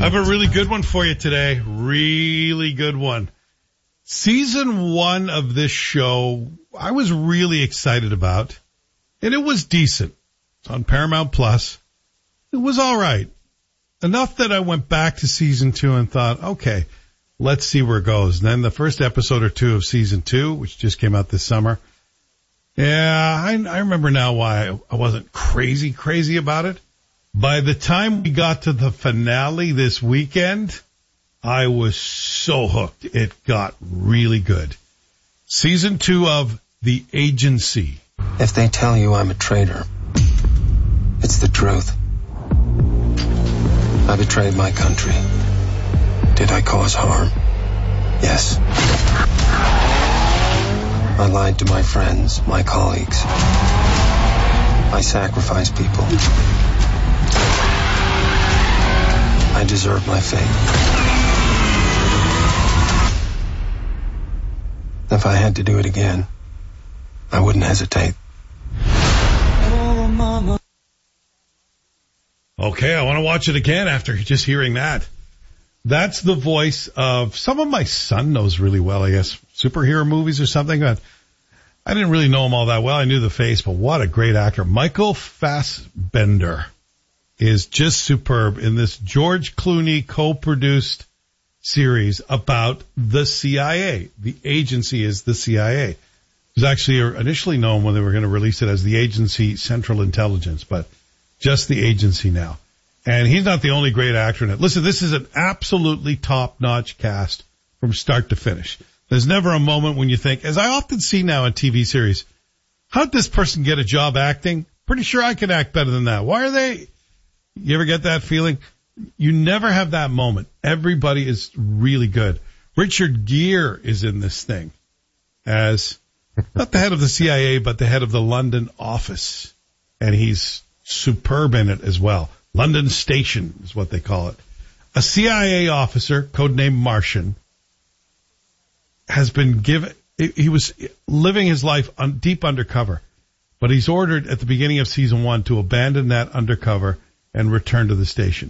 I have a really good one for you today. Really good one. Season 1 of this show, I was really excited about, and it was decent. It's on Paramount Plus. It was all right. Enough that I went back to Season 2 and thought, okay, let's see where it goes. And then the first episode or two of Season 2, which just came out this summer, yeah, I remember now why I wasn't crazy about it. By the time we got to the finale this weekend, I was so hooked. It got really good. Season 2 of The Agency. If they tell you I'm a traitor, it's the truth. I betrayed my country. Did I cause harm? Yes. I lied to my friends, my colleagues. I sacrificed people. I deserve my fate. If I had to do it again, I wouldn't hesitate. Oh, mama. Okay, I want to watch it again after just hearing that. That's the voice of someone my son knows really well, I guess. Superhero movies or something. I didn't really know him all that well. I knew the face, but what a great actor. Michael Fassbender is just superb in this George Clooney co-produced series about the CIA. The agency is the CIA. It was actually initially known when they were going to release it as the Agency Central Intelligence, but just the agency now. And he's not the only great actor in it. Listen, this is an absolutely top-notch cast from start to finish. There's never a moment when you think, as I often see now in TV series, how'd this person get a job acting? Pretty sure I could act better than that. Why are they? You ever get that feeling? You never have that moment. Everybody is really good. Richard Gere is in this thing as not the head of the CIA, but the head of the London office. And he's superb in it as well. London Station is what they call it. A CIA officer, codenamed Martian, has been given, he was living his life deep undercover, but he's ordered at the beginning of season 1 to abandon that undercover and return to the station.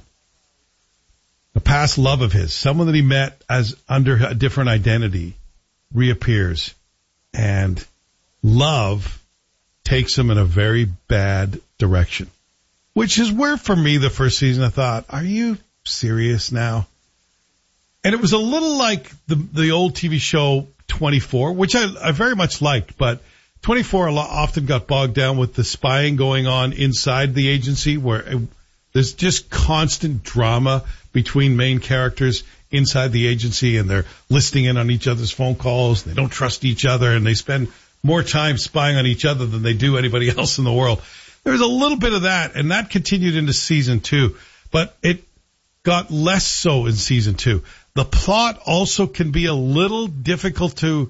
A past love of his, someone that he met as under a different identity, reappears, and love takes him in a very bad direction. Which is where, for me, the first season I thought, are you serious now? And it was a little like the old TV show 24, which I very much liked, but 24 often got bogged down with the spying going on inside the agency, where there's just constant drama between main characters inside the agency, and they're listening in on each other's phone calls. They don't trust each other, and they spend more time spying on each other than they do anybody else in the world. There was a little bit of that, and that continued into season 2, but it got less so in season 2. The plot also can be a little difficult to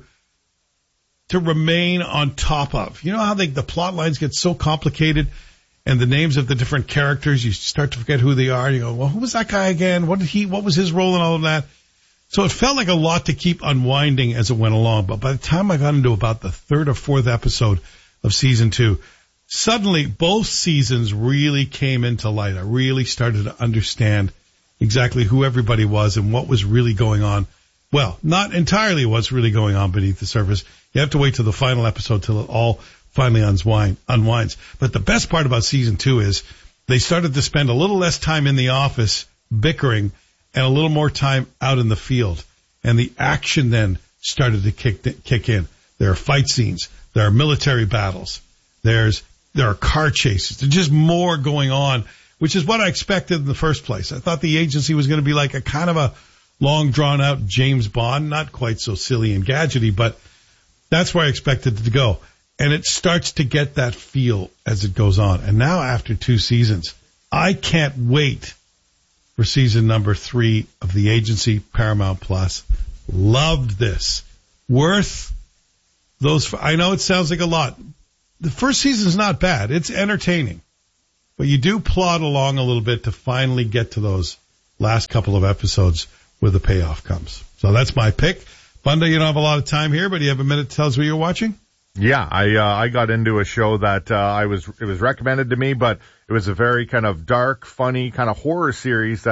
remain on top of. You know how the plot lines get so complicated, and the names of the different characters, you start to forget who they are. You go, well, who was that guy again? What was his role in all of that? So it felt like a lot to keep unwinding as it went along. But by the time I got into about the 3rd or 4th episode of season 2, suddenly both seasons really came into light. I really started to understand exactly who everybody was and what was really going on. Well, not entirely what's really going on beneath the surface. You have to wait till the final episode till it all finally unwinds. But the best part about season 2 is they started to spend a little less time in the office bickering and a little more time out in the field. And the action then started to kick in. There are fight scenes. There are military battles. There are car chases. There's just more going on, which is what I expected in the first place. I thought the agency was going to be like a kind of a long drawn out James Bond, not quite so silly and gadgety, but that's where I expected it to go. And it starts to get that feel as it goes on. And now after 2 seasons, I can't wait for season number 3 of The Agency, Paramount Plus. Loved this. Worth those. I know it sounds like a lot. The first season is not bad. It's entertaining. But you do plod along a little bit to finally get to those last couple of episodes where the payoff comes. So that's my pick. Bunda, you don't have a lot of time here, but you have a minute to tell us what you're watching? Yeah, I got into a show that it was recommended to me, but it was a very kind of dark, funny kind of horror series that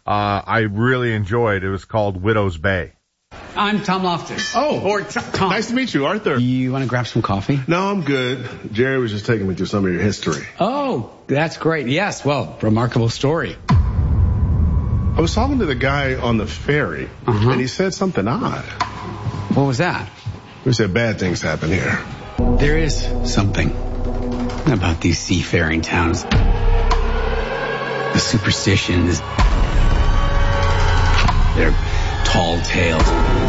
I really enjoyed. It was called Widow's Bay. I'm Tom Loftus. Oh, or Tom. Nice to meet you, Arthur. You want to grab some coffee? No, I'm good. Jerry was just taking me through some of your history. Oh, that's great. Yes, well, remarkable story. I was talking to the guy on the ferry, and he said something odd. What was that? He said bad things happen here. There is something about these seafaring towns. The superstitions, their tall tales.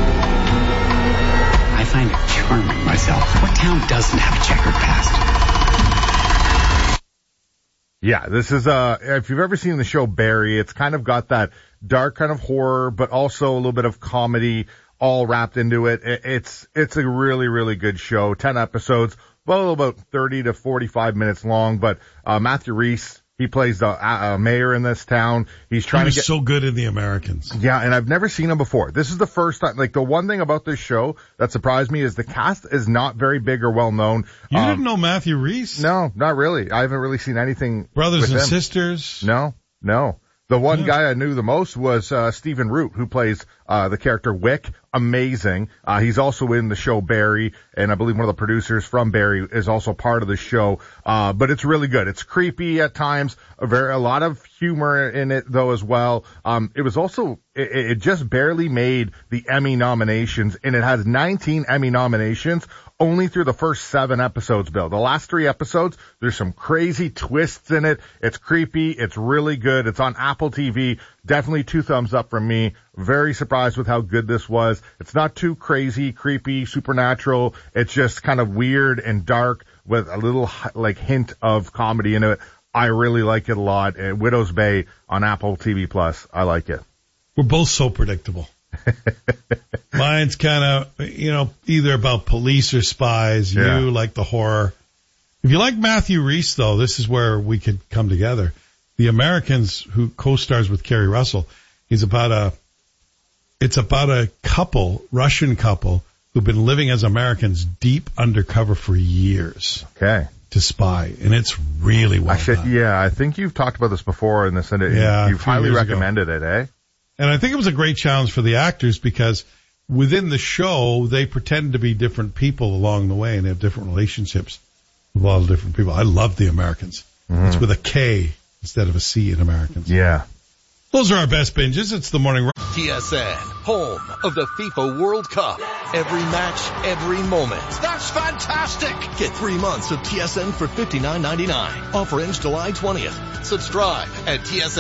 I find it charming myself. What town doesn't have a checkered past? Yeah, this is, if you've ever seen the show Barry, it's kind of got that dark kind of horror, but also a little bit of comedy all wrapped into it. It's a really, really good show. 10 episodes, well, about 30 to 45 minutes long, but, Matthew Rhys, he plays the mayor in this town. He's trying to get so good in The Americans. Yeah, and I've never seen him before. This is the first time. Like, the one thing about this show that surprised me is the cast is not very big or well known. You didn't know Matthew Rhys? No, not really. I haven't really seen anything. Brothers with and him. Sisters? No. The one guy I knew the most was Stephen Root, who plays the character Wick. Amazing. He's also in the show Barry, and I believe one of the producers from Barry is also part of the show. But it's really good. It's creepy at times. A lot of humor in it though as well. It was also it just barely made the Emmy nominations, and it has 19 Emmy nominations. Only through the first 7 episodes, Bill. The last 3 episodes, there's some crazy twists in it. It's creepy. It's really good. It's on Apple TV. Definitely 2 thumbs up from me. Very surprised with how good this was. It's not too crazy, creepy, supernatural. It's just kind of weird and dark with a little hint of comedy in it. I really like it a lot. Widow's Bay on Apple TV Plus. I like it. We're both so predictable. Mine's kind of, either about police or spies. Yeah. You like the horror. If you like Matthew Rhys, though, this is where we could come together. The Americans, who co-stars with Kerry Russell, it's about a couple, Russian couple, who've been living as Americans deep undercover for years. Okay. To spy. And it's really well done. Yeah, I think you've talked about this before in this, and you've highly recommended it, eh? And I think it was a great challenge for the actors because within the show, they pretend to be different people along the way and they have different relationships with a lot of different people. I love The Americans. Mm-hmm. It's with a K instead of a C in Americans. Yeah. Those are our best binges. It's the morning. TSN, home of the FIFA World Cup. Every match, every moment. That's fantastic! Get 3 months of TSN for $59.99. Offer ends July 20th. Subscribe at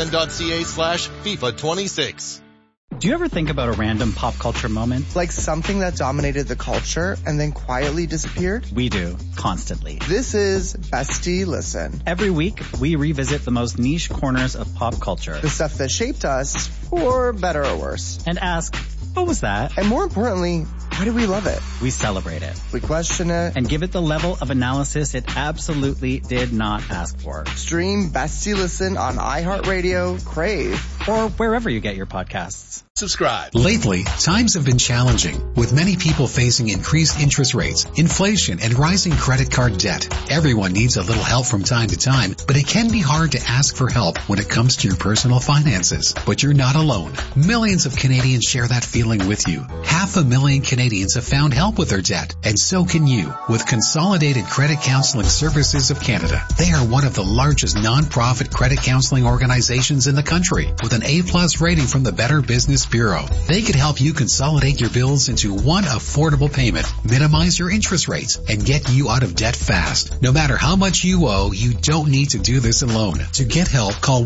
tsn.ca/FIFA26. Do you ever think about a random pop culture moment? Like something that dominated the culture and then quietly disappeared? We do, constantly. This is Bestie Listen. Every week, we revisit the most niche corners of pop culture. The stuff that shaped us, for better or worse. And ask, what was that? And more importantly, why do we love it? We celebrate it. We question it. And give it the level of analysis it absolutely did not ask for. Stream Bestie Listen on iHeartRadio, Crave, or wherever you get your podcasts. Subscribe. Lately, times have been challenging, with many people facing increased interest rates, inflation, and rising credit card debt. Everyone needs a little help from time to time, but it can be hard to ask for help when it comes to your personal finances. But you're not alone. Millions of Canadians share that feeling with you. 500,000 Canadians have found help with their debt, and so can you with Consolidated Credit Counseling Services of Canada. They are one of the largest non-profit credit counseling organizations in the country, with an A+ rating from the Better Business Bureau. They could help you consolidate your bills into one affordable payment, minimize your interest rates, and get you out of debt fast. No matter how much you owe, you don't need to do this alone. To get help, call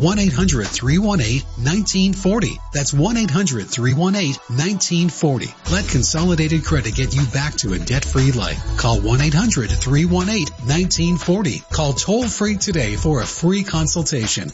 1-800-318-1940. That's 1-800-318-1940. Let Consolidated Credit get you back to a debt-free life. Call 1-800-318-1940. Call toll-free today for a free consultation.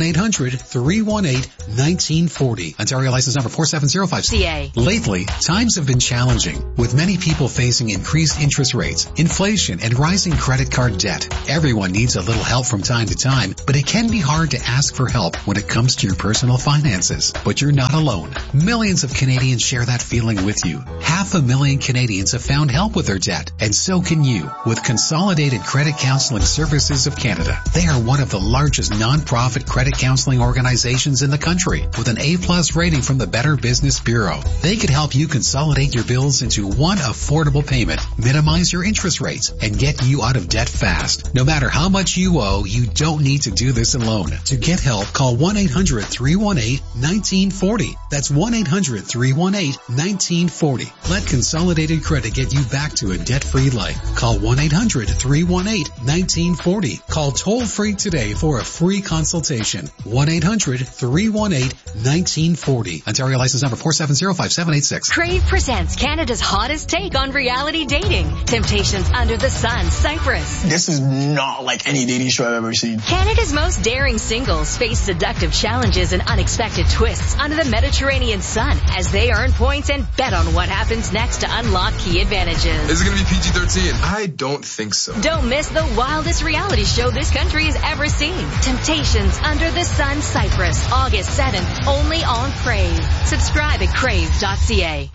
1-800-318-1940. Ontario license number 4705. CA. Lately, times have been challenging, with many people facing increased interest rates, inflation, and rising credit card debt. Everyone needs a little help from time to time, but it can be hard to ask for help when it comes to your personal finances. But you're not alone. Millions of Canadians share that feeling with you. 500,000 Canadians have found help with their debt, and so can you with Consolidated Credit Counseling Services of Canada. They are one of the largest non-profit credit counseling organizations in the country, country with an A+ rating from the Better Business Bureau. They could help you consolidate your bills into one affordable payment, minimize your interest rates, and get you out of debt fast. No matter how much you owe, you don't need to do this alone. To get help, call 1-800-318-1940. That's 1-800-318-1940. Let Consolidated Credit get you back to a debt-free life. Call 1-800-318-1940. Call toll-free today for a free consultation. 1-800-318-1940. Ontario license number 4705786. Crave presents Canada's hottest take on reality dating. Temptations Under the Sun, Cyprus. This is not like any dating show I've ever seen. Canada's most daring singles face seductive challenges and unexpected twists under the Mediterranean sun as they earn points and bet on what happens next to unlock key advantages. Is it going to be PG-13? I don't think so. Don't miss the wildest reality show this country has ever seen. Temptations Under the Sun, Cyprus, August 7th, only on Crave. Subscribe at crave.ca.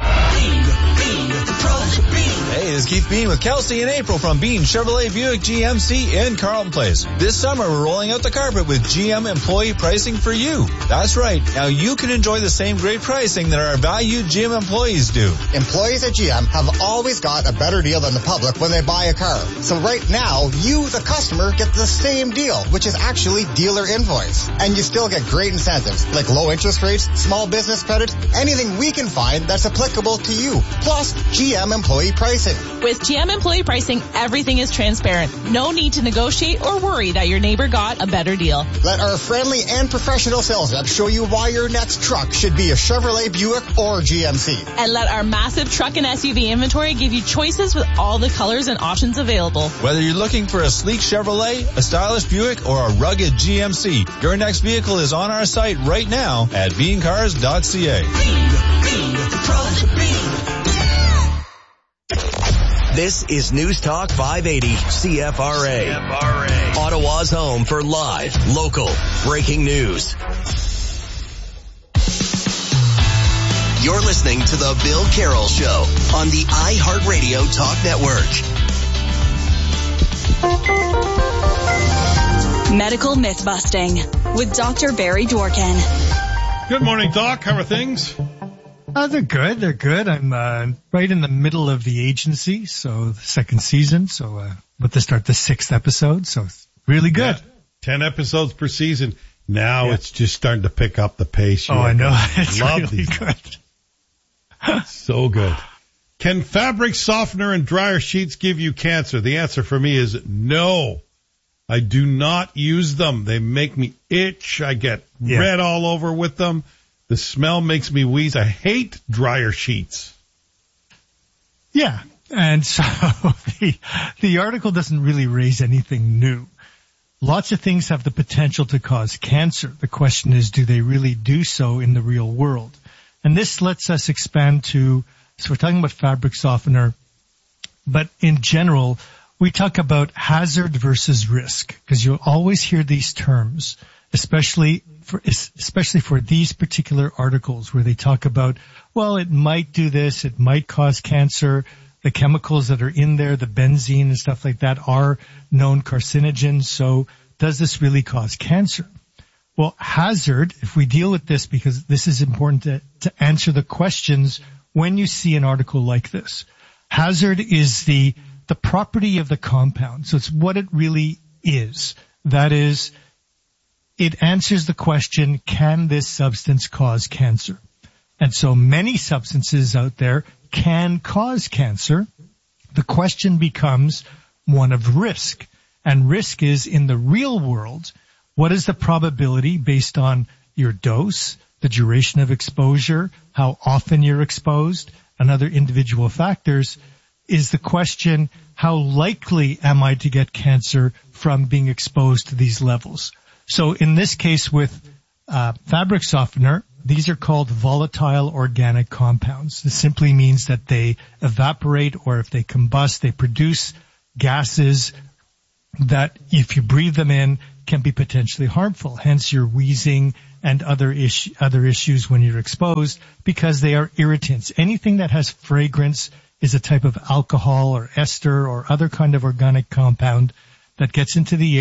Hey, this is Keith Bean with Kelsey and April from Bean Chevrolet Buick GMC in Carlton Place. This summer, we're rolling out the carpet with GM employee pricing for you. That's right. Now you can enjoy the same great pricing that our valued GM employees do. Employees at GM have always got a better deal than the public when they buy a car. So right now, you, the customer, get the same deal, which is actually dealer invoice. And you still get great incentives, like low interest rates, small business credit, anything we can find that's applicable to you. Plus, GM employee pricing. With GM employee pricing, everything is transparent. No need to negotiate or worry that your neighbor got a better deal. Let our friendly and professional sales reps show you why your next truck should be a Chevrolet Buick or GMC. And let our massive truck and SUV inventory give you choices with all the colors and options available. Whether you're looking for a sleek Chevrolet, a stylish Buick, or a rugged GMC, your next vehicle is on our site right now at beancars.ca. This is News Talk 580 CFRA. Ottawa's home for live, local, breaking news. You're listening to The Bill Carroll Show on the iHeartRadio Talk Network. Medical Myth-Busting with Dr. Barry Dworkin. Good morning, Doc. How are things? They're good. They're good. I'm right in the middle of The Agency, so the second season. So about to start the 6th episode, so it's really good. Yeah, 10 episodes per season. Now it's just starting to pick up the pace. I know. It's love really these. good. So good. Can fabric softener and dryer sheets give you cancer? The answer for me is no. I do not use them. They make me itch. I get red all over with them. The smell makes me wheeze. I hate dryer sheets. Yeah. And so the article doesn't really raise anything new. Lots of things have the potential to cause cancer. The question is, do they really do so in the real world? And this lets us expand to, so we're talking about fabric softener, but in general, we talk about hazard versus risk, because you'll always hear these terms, especially for these particular articles where they talk about, well, it might do this, it might cause cancer. The chemicals that are in there, the benzene and stuff like that, are known carcinogens. So does this really cause cancer? Well, hazard, if we deal with this, because this is important to answer the questions when you see an article like this. Hazard is the property of the compound. So it's what it really is. That is, it answers the question, can this substance cause cancer? And so many substances out there can cause cancer. The question becomes one of risk. And risk is, in the real world, what is the probability based on your dose, the duration of exposure, how often you're exposed, and other individual factors, is the question, how likely am I to get cancer from being exposed to these levels? So in this case with fabric softener, these are called volatile organic compounds. This simply means that they evaporate, or if they combust, they produce gases that, if you breathe them in, can be potentially harmful. Hence your wheezing and other issues when you're exposed, because they are irritants. Anything that has fragrance is a type of alcohol or ester or other kind of organic compound that gets into the air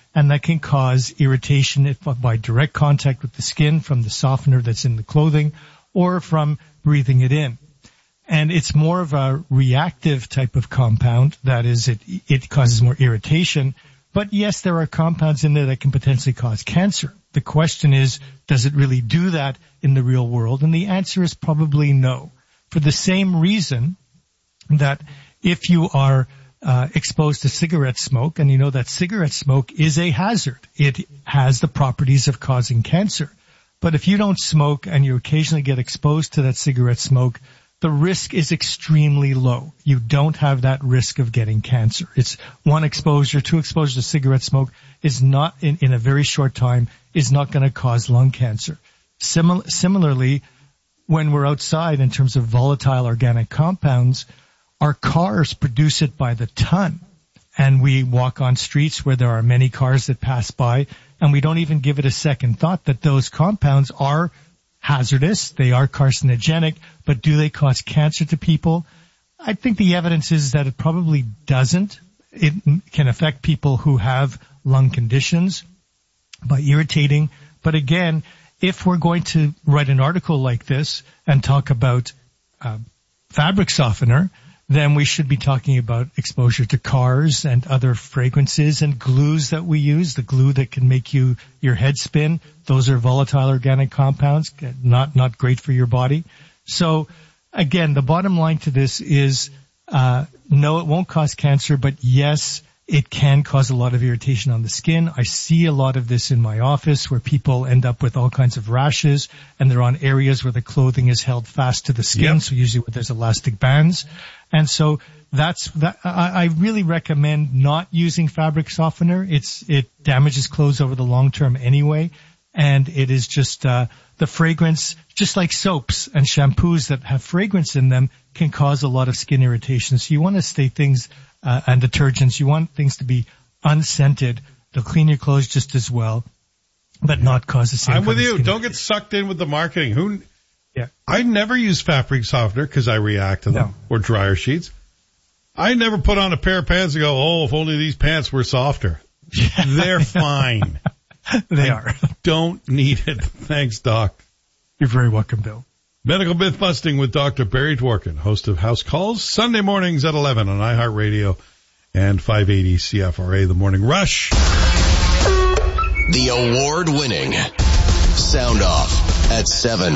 and that can cause irritation if by direct contact with the skin from the softener that's in the clothing or from breathing it in. And it's more of a reactive type of compound. That is, it causes more irritation. But yes, there are compounds in there that can potentially cause cancer. The question is, does it really do that in the real world? And the answer is probably no. For the same reason that if you are exposed to cigarette smoke, and you know that cigarette smoke is a hazard. It has the properties of causing cancer. But if you don't smoke and you occasionally get exposed to that cigarette smoke, the risk is extremely low. You don't have that risk of getting cancer. It's one exposure, two exposures to cigarette smoke is not, in a very short time, is not going to cause lung cancer. Similarly, when we're outside in terms of volatile organic compounds, our cars produce it by the ton. And we walk on streets where there are many cars that pass by, and we don't even give it a second thought that those compounds are hazardous, they are carcinogenic, but do they cause cancer to people? I think the evidence is that it probably doesn't. It can affect people who have lung conditions by irritating. But again, if we're going to write an article like this and talk about fabric softener, then we should be talking about exposure to cars and other fragrances and glues that we use, the glue that can make your head spin. Those are volatile organic compounds, not great for your body. So again, the bottom line to this is, no, it won't cause cancer, but yes, it can cause a lot of irritation on the skin. I see a lot of this in my office where people end up with all kinds of rashes, and they're on areas where the clothing is held fast to the skin. Yep. So usually where there's elastic bands. And so I really recommend not using fabric softener. It damages clothes over the long term anyway. And it is just, the fragrance, just like soaps and shampoos that have fragrance in them can cause a lot of skin irritation. So you want to stay things, and detergents, you want things to be unscented. They'll clean your clothes just as well, but not cause the same. I'm with you. Don't get sucked in with the marketing. I never use fabric softener because I react to them, or dryer sheets. I never put on a pair of pants and go, oh, if only these pants were softer. They're fine. They are. Don't need it. Thanks, Doc. You're very welcome, Bill. Medical Myth Busting with Dr. Barry Dworkin, host of House Calls, Sunday mornings at 11 on iHeartRadio and 580 CFRA, The Morning Rush. The award-winning Sound Off at 7.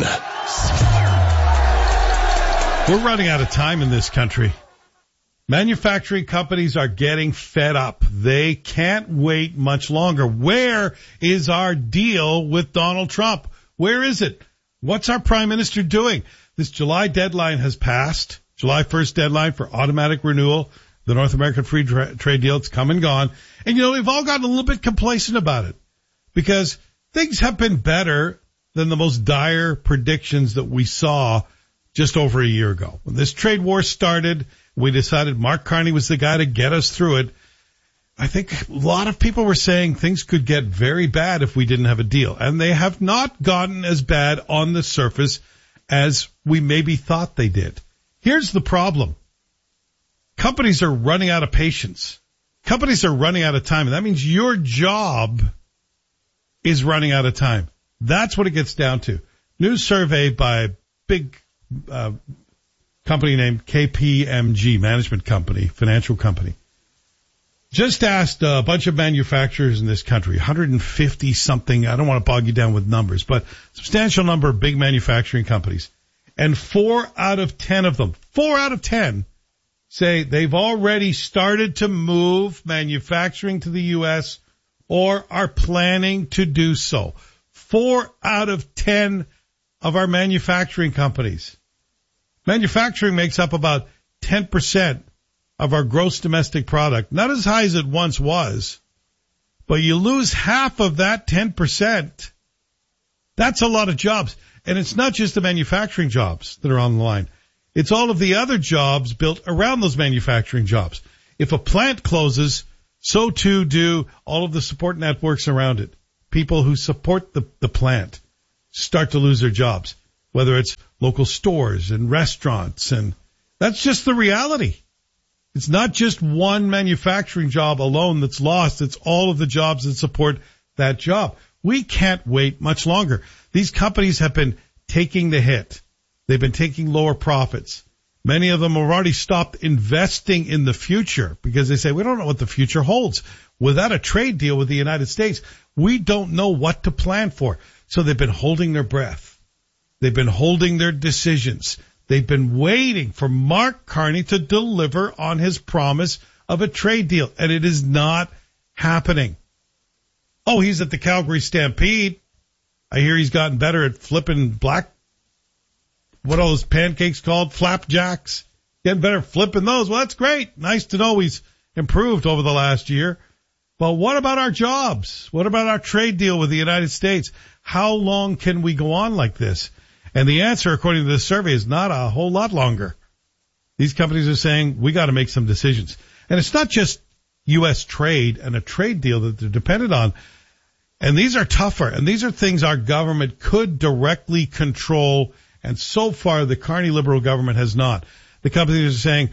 We're running out of time in this country. Manufacturing companies are getting fed up. They can't wait much longer. Where is our deal with Donald Trump? Where is it? What's our prime minister doing? This July deadline has passed. July 1st deadline for automatic renewal. The North American Free Trade Deal, it's come and gone. And we've all gotten a little bit complacent about it because things have been better than the most dire predictions that we saw just over a year ago. When this trade war started, we decided Mark Carney was the guy to get us through it. I think a lot of people were saying things could get very bad if we didn't have a deal. And they have not gotten as bad on the surface as we maybe thought they did. Here's the problem. Companies are running out of patience. Companies are running out of time. And that means your job is running out of time. That's what it gets down to. New survey by a big company named KPMG, management company, financial company. Just asked a bunch of manufacturers in this country, 150 something. I don't want to bog you down with numbers, but substantial number of big manufacturing companies. And 4 out of 10 of them, 4 out of 10 say they've already started to move manufacturing to the U.S. or are planning to do so. 4 out of 10 of our manufacturing companies. Manufacturing makes up about 10% of our gross domestic product. Not as high as it once was, but you lose half of that 10%. That's a lot of jobs. And it's not just the manufacturing jobs that are on the line. It's all of the other jobs built around those manufacturing jobs. If a plant closes, so too do all of the support networks around it. People who support the plant start to lose their jobs, whether it's local stores and restaurants. And that's just the reality. It's not just one manufacturing job alone that's lost. It's all of the jobs that support that job. We can't wait much longer. These companies have been taking the hit. They've been taking lower profits. Many of them have already stopped investing in the future because they say, we don't know what the future holds. Without a trade deal with the United States, we don't know what to plan for. So they've been holding their breath. They've been holding their decisions. They've been waiting for Mark Carney to deliver on his promise of a trade deal, and it is not happening. Oh, he's at the Calgary Stampede. I hear he's gotten better at flipping what are those pancakes called? Flapjacks. Getting better at flipping those. Well, that's great. Nice to know he's improved over the last year. But what about our jobs? What about our trade deal with the United States? How long can we go on like this? And the answer, according to this survey, is not a whole lot longer. These companies are saying, we got to make some decisions. And it's not just U.S. trade and a trade deal that they're dependent on. And these are tougher. And these are things our government could directly control. And so far, the Carney Liberal government has not. The companies are saying,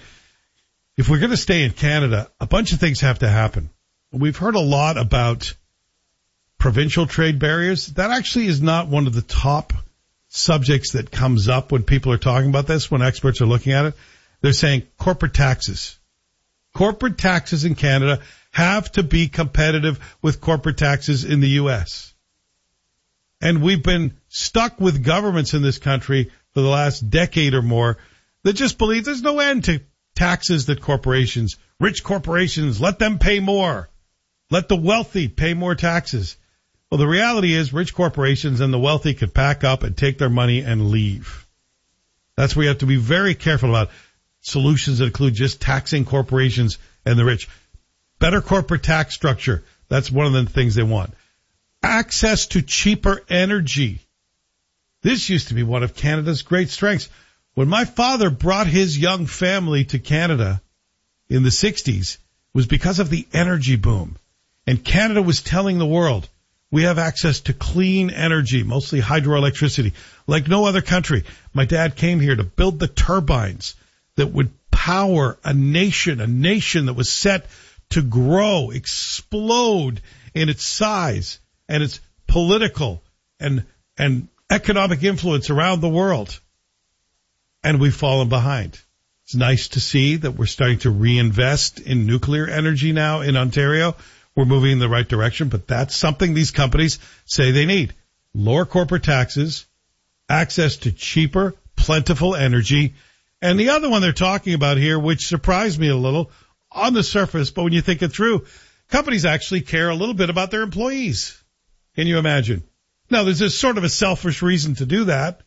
if we're going to stay in Canada, a bunch of things have to happen. We've heard a lot about provincial trade barriers. That actually is not one of the top subjects that comes up when people are talking about this, when experts are looking at it. They're saying corporate taxes. Corporate taxes in Canada have to be competitive with corporate taxes in the U.S. And we've been stuck with governments in this country for the last decade or more that just believe there's no end to taxes that rich corporations, let them pay more. Let the wealthy pay more taxes. Well, the reality is rich corporations and the wealthy could pack up and take their money and leave. That's where you have to be very careful about solutions that include just taxing corporations and the rich. Better corporate tax structure. That's one of the things they want. Access to cheaper energy. This used to be one of Canada's great strengths. When my father brought his young family to Canada in the 60s, it was because of the energy boom. And Canada was telling the world, we have access to clean energy, mostly hydroelectricity, like no other country. My dad came here to build the turbines that would power a nation that was set to grow, explode in its size and its political and economic influence around the world. And we've fallen behind. It's nice to see that we're starting to reinvest in nuclear energy now in Ontario. We're moving in the right direction, but that's something these companies say they need. Lower corporate taxes, access to cheaper, plentiful energy, and the other one they're talking about here, which surprised me a little on the surface, but when you think it through, companies actually care a little bit about their employees. Can you imagine? Now, there's a sort of a selfish reason to do that.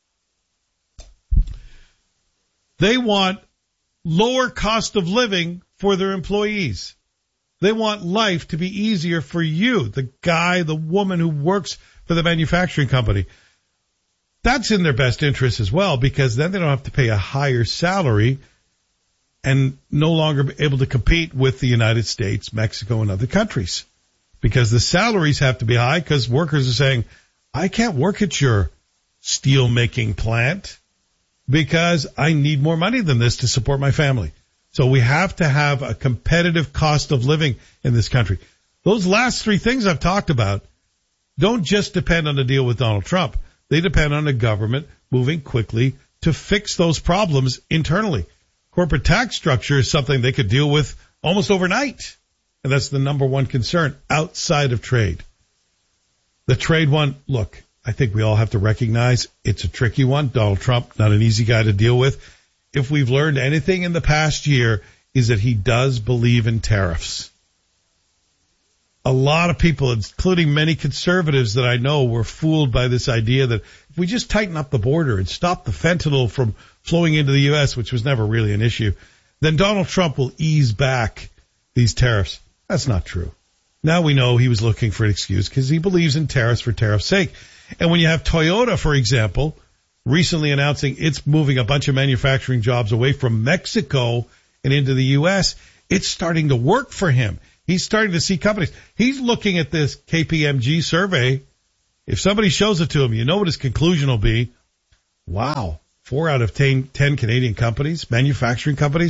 They want lower cost of living for their employees. They want life to be easier for you, the guy, the woman who works for the manufacturing company. That's in their best interest as well, because then they don't have to pay a higher salary and no longer be able to compete with the United States, Mexico, and other countries. Because the salaries have to be high because workers are saying, I can't work at your steel making plant because I need more money than this to support my family. So we have to have a competitive cost of living in this country. Those last three things I've talked about don't just depend on the deal with Donald Trump. They depend on the government moving quickly to fix those problems internally. Corporate tax structure is something they could deal with almost overnight. And that's the number one concern outside of trade. The trade one, look, I think we all have to recognize it's a tricky one. Donald Trump, not an easy guy to deal with. If we've learned anything in the past year, is that he does believe in tariffs. A lot of people, including many conservatives that I know, were fooled by this idea that if we just tighten up the border and stop the fentanyl from flowing into the U.S., which was never really an issue, then Donald Trump will ease back these tariffs. That's not true. Now we know he was looking for an excuse because he believes in tariffs for tariff's sake. And when you have Toyota, for example, recently announcing it's moving a bunch of manufacturing jobs away from Mexico and into the U.S., it's starting to work for him. He's starting to see companies. He's looking at this KPMG survey. If somebody shows it to him, you know what his conclusion will be. Wow, 4 out of 10 Canadian companies, manufacturing companies,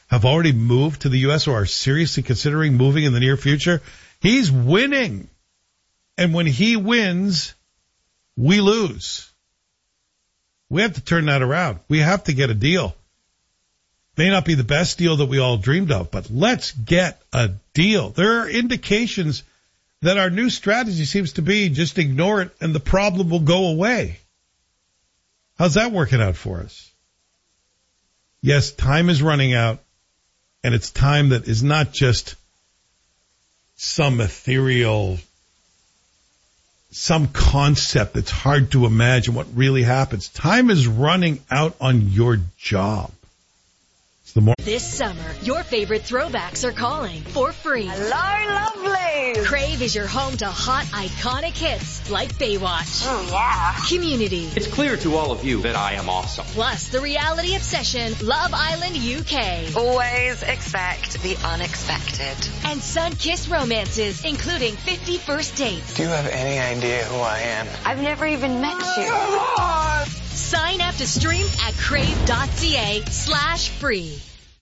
have already moved to the U.S. or are seriously considering moving in the near future. He's winning. And when he wins, we lose. We have to turn that around. We have to get a deal. May not be the best deal that we all dreamed of, but let's get a deal. There are indications that our new strategy seems to be just ignore it and the problem will go away. How's that working out for us? Yes, time is running out, and it's time that is not just some ethereal, some concept that's hard to imagine what really happens. Time is running out on your job. This summer, your favorite throwbacks are calling for free. Hello, lovely. Crave is your home to hot, iconic hits like Baywatch. Oh, yeah. Community. It's clear to all of you that I am awesome. Plus, the reality obsession, Love Island UK. Always expect the unexpected. And sun-kissed romances, including 50 First Dates. Do you have any idea who I am? I've never even met you. Sign up to stream at crave.ca/free.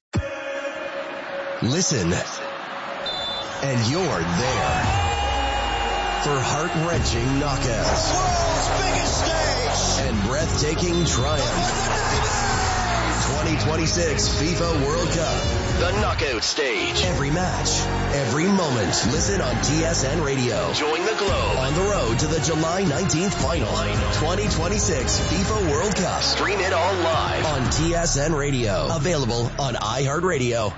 Listen, and you're there for heart-wrenching knockouts, world's biggest stage, and breathtaking triumph. 2026 FIFA World Cup, the knockout stage. Every match, every moment. Listen on TSN Radio. Join the Globe on the road to the July 19th final. 2026 FIFA World Cup. Stream it all live on TSN Radio. Available on iHeartRadio.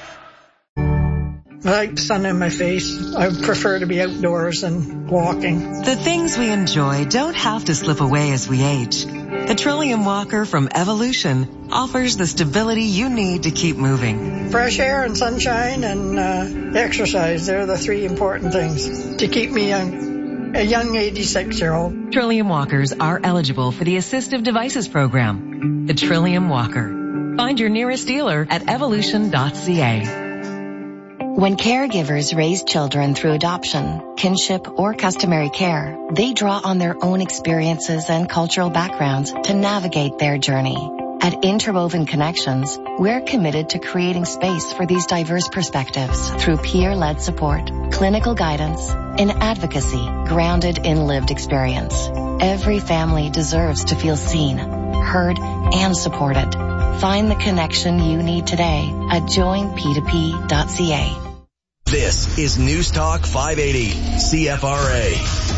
I like the sun in my face. I prefer to be outdoors and walking. The things we enjoy don't have to slip away as we age. The Trillium Walker from Evolution offers the stability you need to keep moving. Fresh air and sunshine and exercise, they're the three important things to keep me young. A young 86-year-old. Trillium Walkers are eligible for the Assistive Devices Program. The Trillium Walker. Find your nearest dealer at evolution.ca. When caregivers raise children through adoption, kinship, or customary care, they draw on their own experiences and cultural backgrounds to navigate their journey. At Interwoven Connections, we're committed to creating space for these diverse perspectives through peer-led support, clinical guidance, and advocacy grounded in lived experience. Every family deserves to feel seen, heard, and supported. Find the connection you need today at joinp2p.ca. This is News Talk 580 CFRA.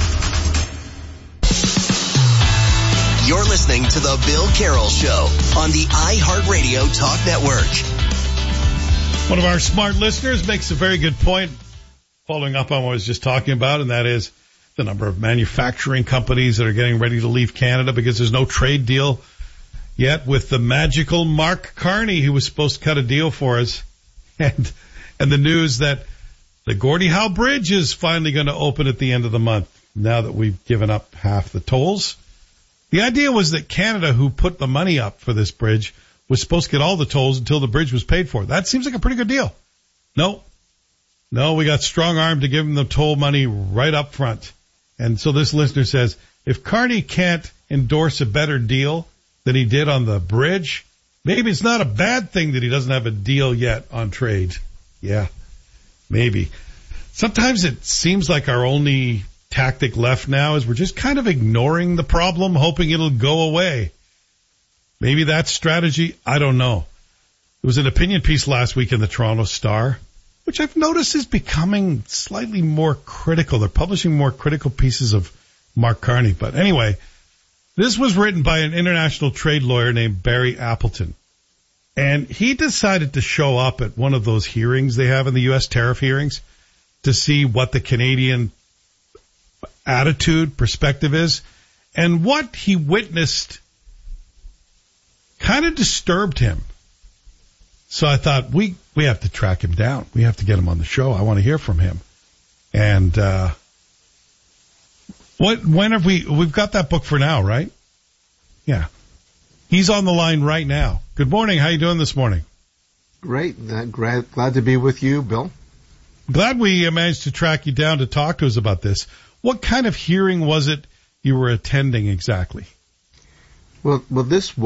You're listening to the Bill Carroll Show on the iHeartRadio Talk Network. One of our smart listeners makes a very good point, following up on what I was just talking about, and that is the number of manufacturing companies that are getting ready to leave Canada because there's no trade deal yet with the magical Mark Carney, who was supposed to cut a deal for us, and the news that the Gordie Howe Bridge is finally going to open at the end of the month now that we've given up half the tolls. The idea was that Canada, who put the money up for this bridge, was supposed to get all the tolls until the bridge was paid for. That seems like a pretty good deal. No, we got strong-armed to give them the toll money right up front. And so this listener says, if Carney can't endorse a better deal than he did on the bridge, maybe it's not a bad thing that he doesn't have a deal yet on trade. Yeah, maybe. Sometimes it seems like our only tactic left now is we're just kind of ignoring the problem, hoping it'll go away. Maybe that's strategy. I don't know. There was an opinion piece last week in the Toronto Star, which I've noticed is becoming slightly more critical. They're publishing more critical pieces of Mark Carney. But anyway, this was written by an international trade lawyer named Barry Appleton. And he decided to show up at one of those hearings they have in the U.S. tariff hearings to see what the Canadian attitude, perspective is. And what he witnessed kind of disturbed him. So I thought, we have to track him down. We have to get him on the show. I want to hear from him. And we've got that book for now, right? Yeah. He's on the line right now. Good morning. How you doing this morning? Great. Glad to be with you, Bill. Glad we managed to track you down to talk to us about this. What kind of hearing was it you were attending exactly? Well, this